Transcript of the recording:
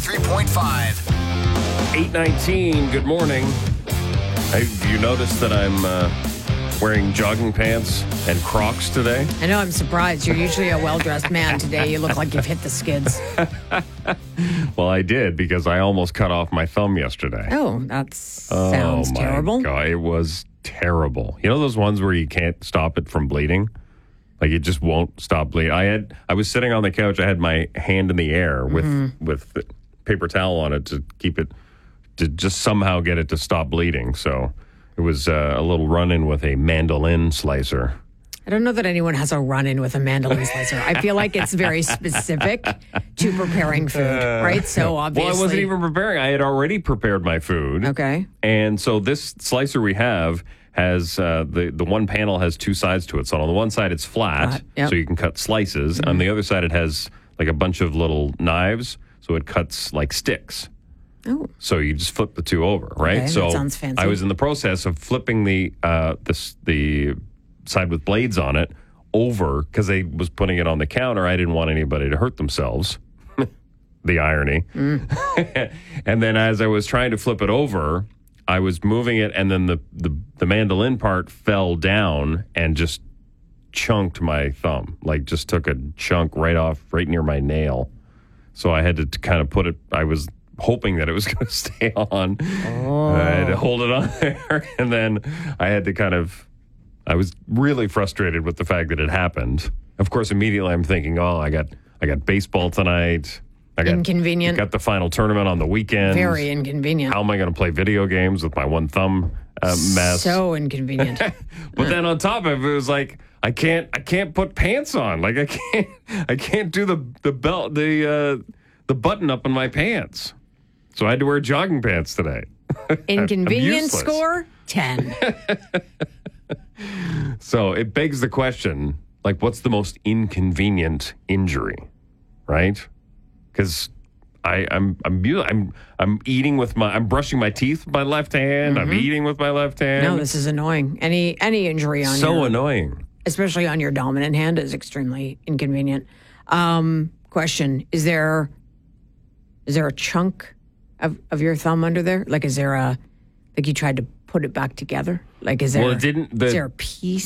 3.5. 8:19, good morning. Have you noticed that I'm wearing jogging pants and Crocs today? I know, I'm surprised. You're usually a well-dressed man. Today you look like you've hit the skids. Well, I did because I almost cut off my thumb yesterday. Oh, that sounds terrible. Oh, my God. It was terrible. You know those ones where you can't stop it from bleeding? Like it just won't stop bleeding. I was sitting on the couch. I had my hand in the air with the paper towel on it to keep it, to just somehow get it to stop bleeding. So it was a little run-in with a mandolin slicer. I don't know that anyone has a run-in with a mandolin slicer. I feel like it's very specific to preparing food, right? So obviously. Well, I wasn't even preparing. I had already prepared my food. Okay. And so this slicer we have has the one panel has two sides to it. So on the one side it's flat, Yep. so you can cut slices. On the other side it has like a bunch of little knives, so it cuts like sticks. Oh. So you just flip the two over, right? Okay, so that sounds fancy. I was in the process of flipping the side with blades on it over because I was putting it on the counter. I didn't want anybody to hurt themselves. The irony. And then as I was trying to flip it over, I was moving it, and then the mandolin part fell down and just chunked my thumb. Like just took a chunk right near my nail. So I had to kind of put it. I was hoping that it was going to stay on. Oh. I had to hold it on there, and then I had to I was really frustrated with the fact that it happened. Of course, immediately I'm thinking, I got baseball tonight. Inconvenient. Got the final tournament on the weekend. Very inconvenient. How am I going to play video games with my one thumb mess? So inconvenient. But then on top of it, it was like I can't put pants on. Like I can't do the belt the button up in my pants. So I had to wear jogging pants today. Inconvenience score 10. So it begs the question, like, what's the most inconvenient injury, right? Because I'm eating with I'm brushing my teeth with my left hand. I'm eating with my left hand. No, this is annoying. Any injury on so annoying, especially on your dominant hand, is extremely inconvenient. Question: Is there a chunk of your thumb under there? Like, is there you tried to put it back together? Like, is there? Well, it didn't. Is there a piece?